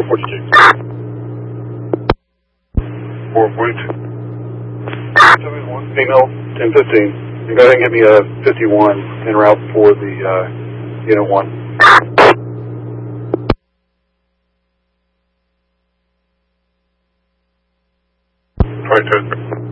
42. 442. Female, 1015. And go ahead and give me a 51 en route for the unit 1. Right,